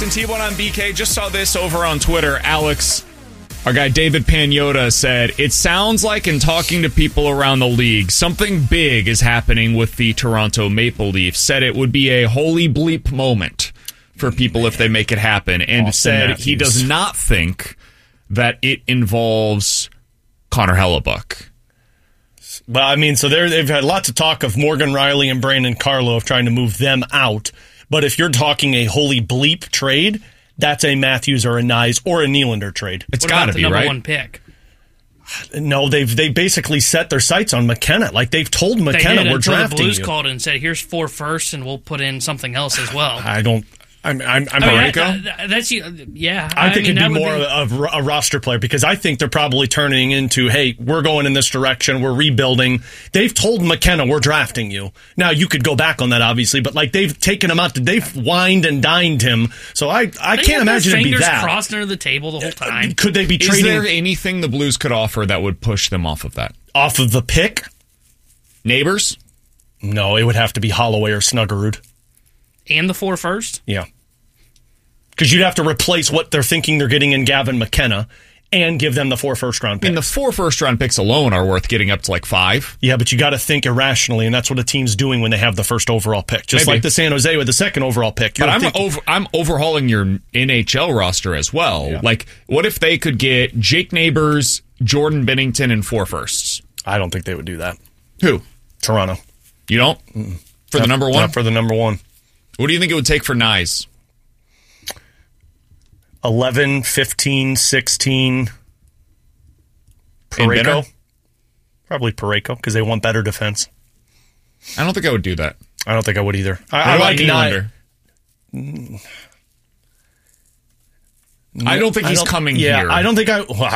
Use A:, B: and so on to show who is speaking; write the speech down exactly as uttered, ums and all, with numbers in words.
A: T one on B K. Just saw this over on Twitter. Alex, our guy David Pagnotta said, it sounds like in talking to people around the league, something big is happening with the Toronto Maple Leafs. Said it would be a holy bleep moment for people if they make it happen. And
B: Austin
A: said
B: Matthews.
A: he does not think that it involves Connor Hellebuck.
B: Well, I mean, so they've had lots of talk of Morgan Rielly and Brandon Carlo of trying to move them out. But if you're talking a holy bleep trade, that's a Matthews or a Nyes or a Nylander trade.
A: It's
C: What
A: got to
C: about the
A: be,
C: number
A: right?
C: one pick?
B: No, they've they basically set their sights on McKenna. Like they've told
C: They
B: McKenna
C: did
B: we're
C: until the
B: drafting
C: Blues
B: you.
C: called and said, "Here's four firsts, and we'll put in something else as well."
B: I don't. I'm. I'm. I'm
C: I mean,
B: Parayko?
C: that- that- that's yeah.
B: I think
C: mean,
B: it'd
C: that
B: be
C: would
B: more of a, a roster player because I think they're probably turning into, hey, we're going in this direction, we're rebuilding. They've told McKenna we're drafting you. Now you could go back on that, obviously, but like they've taken him out, they've wined and dined him. So I, I
C: They
B: can't
C: had their
B: imagine it'd be
C: fingers
B: that.
C: crossed under the table the whole time.
B: Could they be
A: Is
B: trading
A: there anything the Blues could offer that would push them off of that?
B: off of the pick?
A: Neighbors?
B: No, it would have to be Holloway or Snuggerud.
C: And the four first?
B: Yeah. Because you'd have to replace what they're thinking they're getting in Gavin McKenna and give them the four first round
A: I
B: picks.
A: mean, the four first-round picks alone are worth getting up to like five.
B: Yeah, but you got to think irrationally, and that's what a team's doing when they have the first overall pick. Just
A: Maybe.
B: like the San Jose with the second overall pick. You're
A: But I'm
B: thinking-
A: over, I'm overhauling your N H L roster as well.
B: Yeah.
A: Like, what if they could get Jake Neighbors, Jordan Bennington, and four firsts?
B: I don't think they would do that.
A: Who?
B: Toronto.
A: You don't? For the
B: Not-
A: number one?
B: Not for the number one.
A: What do you think it would take for Nyes?
B: eleven, fifteen, sixteen.
A: And
B: Parayko.
A: Benner?
B: Probably Parayko because they want better defense.
A: I don't think I would do that.
B: I don't think I would either. I,
A: What
B: I
A: about
B: like
A: Nylander?
B: Ny-
A: I don't think
B: I
A: he's
B: don't-
A: coming
B: yeah,
A: here.
B: I don't think I. Well,